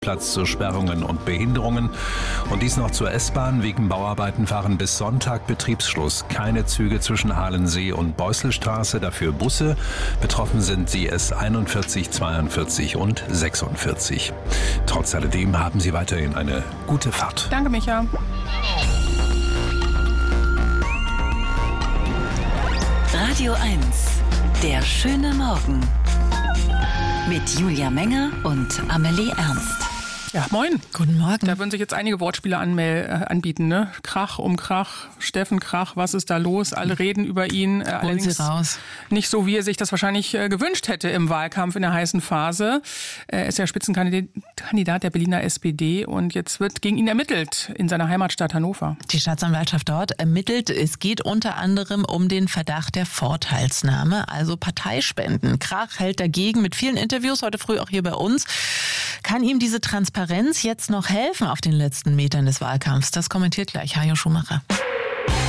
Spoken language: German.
Platz zu Sperrungen und Behinderungen. Und dies noch zur S-Bahn. Wegen Bauarbeiten fahren bis Sonntag Betriebsschluss keine Züge zwischen Ahlensee und Beuselstraße, dafür Busse. Betroffen sind die S41, 42 und 46. Trotz alledem haben Sie weiterhin eine gute Fahrt. Danke, Micha. Radio 1, der schöne Morgen. Mit Julia Menger und Amelie Ernst. Ja, moin. Guten Morgen. Da würden sich jetzt einige Wortspiele anbieten, ne? Krach um Krach, Steffen Krach, was ist da los? Alle reden über ihn. Allerdings Sie raus. Nicht so, wie er sich das wahrscheinlich gewünscht hätte im Wahlkampf in der heißen Phase. Er ist ja Spitzenkandidat der Berliner SPD und jetzt wird gegen ihn ermittelt in seiner Heimatstadt Hannover. Die Staatsanwaltschaft dort ermittelt. Es geht unter anderem um den Verdacht der Vorteilsnahme, also Parteispenden. Krach hält dagegen mit vielen Interviews, heute früh auch hier bei uns. Kann ihm diese Transparenz jetzt noch helfen auf den letzten Metern des Wahlkampfs? Das kommentiert gleich Hajo Schumacher.